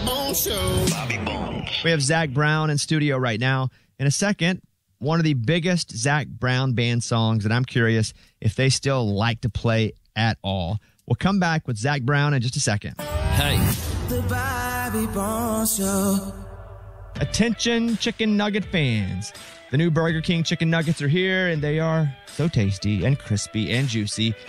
Bones Show. Bobby Bones. We have Zac Brown in studio right now. In a second, one of the biggest Zac Brown band songs that I'm curious if they still like to play at all. We'll come back with Zac Brown in just a second. Hey. The Bobby Bones Show. Attention, chicken nugget fans. The new Burger King chicken nuggets are here, and they are so tasty and crispy and juicy.